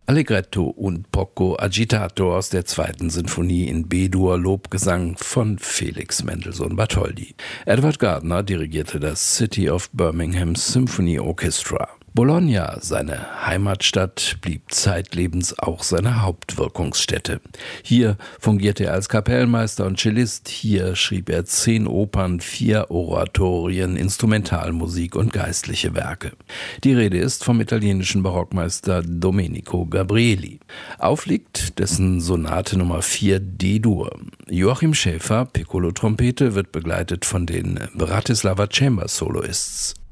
Allegretto und Poco agitato aus der 2. Sinfonie in B-Dur, Lobgesang von Felix Mendelssohn Bartholdy. Edward Gardner dirigierte das City of Birmingham Symphony Orchestra. Bologna, seine Heimatstadt, blieb zeitlebens auch seine Hauptwirkungsstätte. Hier fungierte er als Kapellmeister und Cellist, hier schrieb er 10 Opern, 4 Oratorien, Instrumentalmusik und geistliche Werke. Die Rede ist vom italienischen Barockmeister Domenico Gabrieli. Aufliegt dessen Sonate Nummer 4 D-Dur. Joachim Schäfer, Piccolo-Trompete, wird begleitet von den Bratislava Chamber Soloists.